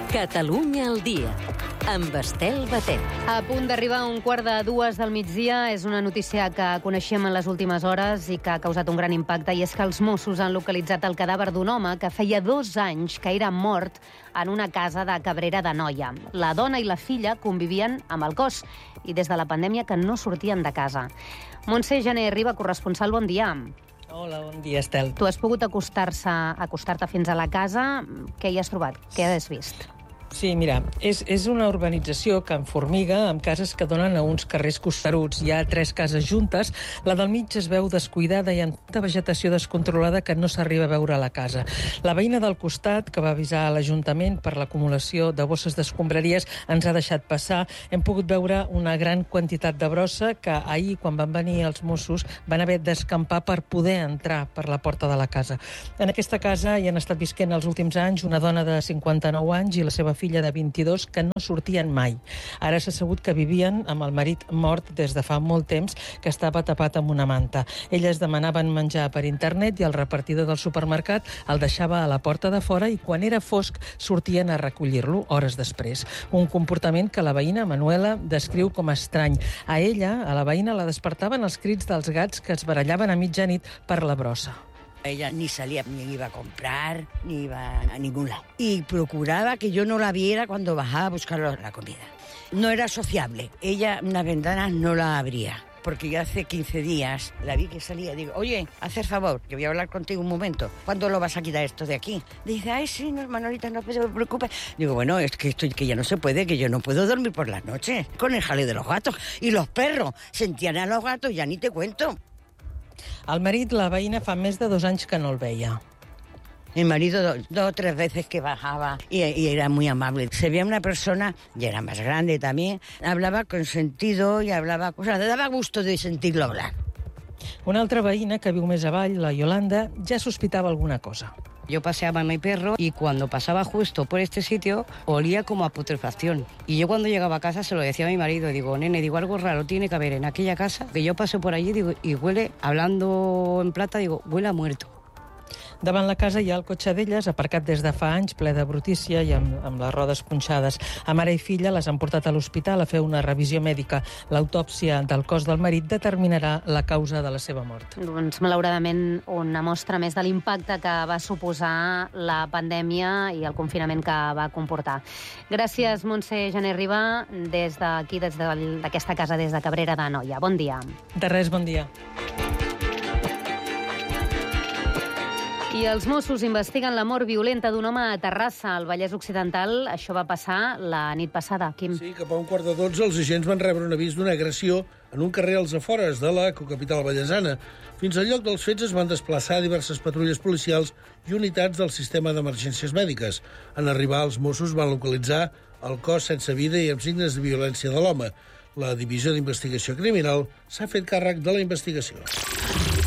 Catalunya al dia, amb Estel Batet. A punt d'arribar a 1:15 del migdia, és una notícia que coneixem en les últimes hores i que ha causat un gran impacte, i és que els Mossos han localitzat el cadàver d'un home que feia 2 anys que era mort en una casa de Cabrera d'Anoia. La dona i la filla convivien amb el cos i des de la pandèmia que no sortien de casa. Montse Jané Riba, corresponsal, bon dia. Hola, bon dia, Estel. Tu has pogut acostar-te fins a la casa. Què hi has trobat? Què has vist? Sí, mira, és una urbanització que enformiga amb cases que donen a uns carrers costeruts. Hi ha 3 cases juntes. La del mig es veu descuidada i amb tanta vegetació descontrolada que no s'arriba a veure a la casa. La veïna del costat, que va avisar a l'Ajuntament per l'acumulació de bosses d'escombraries, ens ha deixat passar. Hem pogut veure una gran quantitat de brossa que ahir, quan van venir els Mossos, van haver d'escampar per poder entrar per la porta de la casa. En aquesta casa hi han estat visquent els últims anys una dona de 59 anys i la seva filla de 22 que no sortien mai. Ara s'ha sabut que vivien amb el marit mort des de fa molt temps, que estava tapat amb una manta. Elles demanaven menjar per internet i el repartidor del supermercat el deixava a la porta de fora i quan era fosc sortien a recollir-lo hores després. Un comportament que la veïna Manuela descriu com estrany. A ella, a la veïna, la despertaven els crits dels gats que es barallaven a mitjanit per la brossa. Ella ni salía, ni iba a comprar, ni iba a ningún lado. Y procuraba que yo no la viera cuando bajaba a buscar la comida. No era sociable. Ella las ventanas no la abría. Porque yo hace 15 días la vi que salía. Digo, oye, haz el favor, que voy a hablar contigo un momento. ¿Cuándo lo vas a quitar esto de aquí? Dice, ay, sí, no, Manolita, no se preocupe. Digo, bueno, es que esto que ya no se puede, que yo no puedo dormir por las noches con el jaleo de los gatos. Y los perros sentían a los gatos, ya ni te cuento. El marit, la veïna, fa més de 2 anys que no el veia. Mi marido 2 o 3 veces que bajaba y era muy amable. Se veía una persona, y era más grande también, hablaba con sentido y hablaba, o sea, le daba gusto de sentirlo hablar. Una altra veïna, que viu més avall, la Yolanda, ja sospitava alguna cosa. Yo paseaba a mi perro y cuando pasaba justo por este sitio olía como a putrefacción. Y yo cuando llegaba a casa se lo decía a mi marido, digo, nene, digo, algo raro tiene que haber en aquella casa, que yo paso por allí digo, y huele, hablando en plata, digo, huele a muerto. Davant la casa hi ha el cotxe d'elles, aparcat des de fa anys, ple de brutícia i amb les rodes punxades. A mare i filla les han portat a l'hospital a fer una revisió mèdica. L'autòpsia del cos del marit determinarà la causa de la seva mort. Doncs, malauradament, una mostra més de l'impacte que va suposar la pandèmia i el confinament que va comportar. Gràcies, Montse Jané Riba, des d'aquí, d'aquesta casa, des de Cabrera d'Anoia. Bon dia. De res, bon dia. I els Mossos investiguen la mort violenta d'un home a Terrassa, al Vallès Occidental. Això va passar la nit passada, Quim. Sí, cap a 1:15 els agents van rebre un avís d'una agressió en un carrer als afores de la cocapital vallesana. Fins al lloc dels fets es van desplaçar diverses patrulles policials i unitats del sistema d'emergències mèdiques. En arribar, els Mossos van localitzar el cos sense vida i amb signes de violència de l'home. La Divisió d'Investigació Criminal s'ha fet càrrec de la investigació.